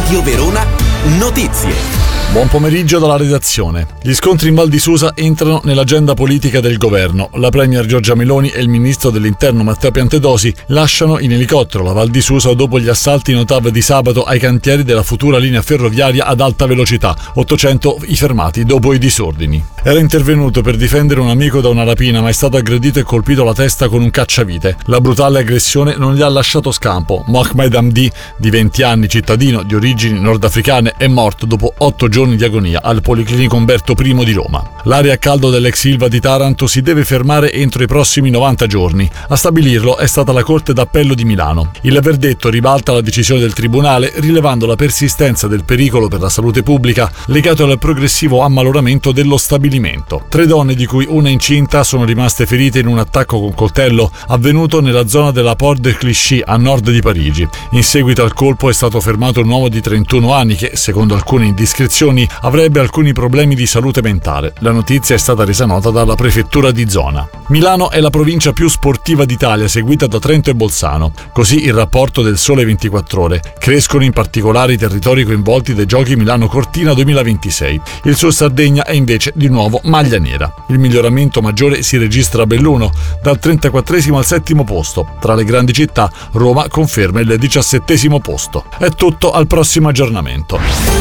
Radio Verona Notizie. Buon pomeriggio dalla redazione. Gli scontri in Val di Susa entrano nell'agenda politica del governo. La premier Giorgia Meloni e il ministro dell'Interno Matteo Piantedosi lasciano in elicottero la Val di Susa dopo gli assalti in TAV di sabato ai cantieri della futura linea ferroviaria ad alta velocità, 800 i fermati dopo i disordini. Era intervenuto per difendere un amico da una rapina, ma è stato aggredito e colpito alla testa con un cacciavite. La brutale aggressione non gli ha lasciato scampo. Mohamed Hamdi, di 20 anni, cittadino di origini nordafricane, è morto dopo 8 giorni di agonia al Policlinico Umberto I di Roma. L'area a caldo dell'ex Ilva di Taranto si deve fermare entro i prossimi 90 giorni. A stabilirlo è stata la Corte d'Appello di Milano. Il verdetto ribalta la decisione del Tribunale, rilevando la persistenza del pericolo per la salute pubblica legato al progressivo ammaloramento dello stabilimento. 3 donne, di cui una incinta, sono rimaste ferite in un attacco con coltello avvenuto nella zona della Porte de Clichy a nord di Parigi. In seguito al colpo è stato fermato un uomo di 31 anni che, secondo alcune indiscrezioni, avrebbe alcuni problemi di salute mentale. La notizia è stata resa nota dalla prefettura di zona. Milano è la provincia più sportiva d'Italia, seguita da Trento e Bolzano. Così il rapporto del Sole 24 Ore. Crescono in particolare i territori coinvolti dai Giochi Milano Cortina 2026. Il Sud Sardegna è invece di nuovo maglia nera. Il miglioramento maggiore si registra a Belluno, dal 34° al 7° posto. Tra le grandi città, Roma conferma il 17° posto. È tutto, al prossimo aggiornamento.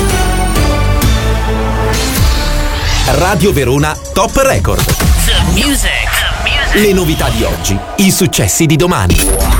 Radio Verona Top Record. The music. Le novità di oggi, i successi di domani.